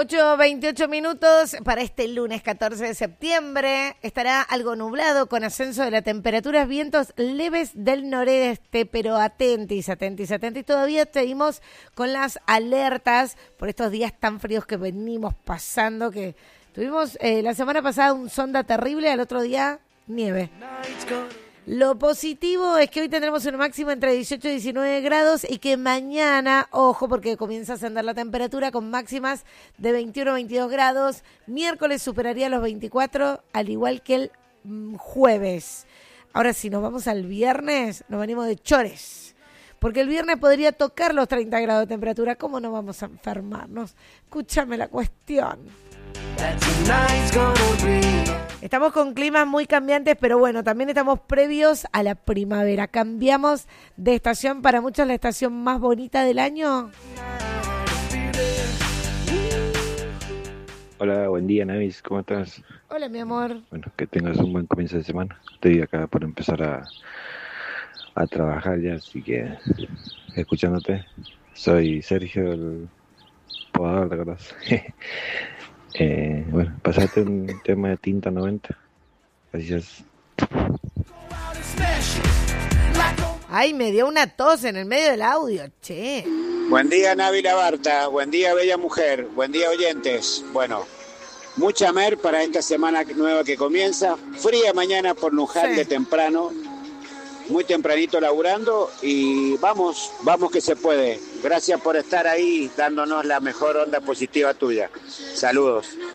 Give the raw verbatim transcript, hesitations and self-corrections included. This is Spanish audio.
ocho veintiocho minutos para este lunes catorce de septiembre. Estará algo nublado con ascenso de la temperatura, vientos leves del noreste, pero atentis, atentis, atentis. Todavía seguimos con las alertas por estos días tan fríos que venimos pasando, que tuvimos eh, la semana pasada un sonda terrible, al otro día nieve. Lo positivo es que hoy tendremos una máxima entre dieciocho y diecinueve grados y que mañana, ojo, porque comienza a ascender la temperatura con máximas de veintiuno a veintidós grados. Miércoles superaría los veinticuatro, al igual que el mm, jueves. Ahora, si nos vamos al viernes, nos venimos de chores. Porque el viernes podría tocar los treinta grados de temperatura. ¿Cómo no vamos a enfermarnos? Escúchame la cuestión. Estamos con climas muy cambiantes, pero bueno, también estamos previos a la primavera. Cambiamos de estación, para muchos la estación más bonita del año. Hola, buen día, Navis, ¿cómo estás? Hola, mi amor. Bueno, que tengas un buen comienzo de semana. Estoy acá por empezar a, a trabajar ya, así que escuchándote. Soy Sergio, el podador, ¿te acuerdas? Eh, bueno, pasaste un tema de Tinta noventa. Gracias. Ay, me dio una tos en el medio del audio, che. Buen día, Navi Labarta. Buen día, bella mujer. Buen día, oyentes. Bueno, mucha mer para esta semana nueva que comienza. Fría mañana por Luján, sí, de temprano. Muy tempranito laburando y vamos, vamos que se puede. Gracias por estar ahí dándonos la mejor onda positiva tuya. Saludos.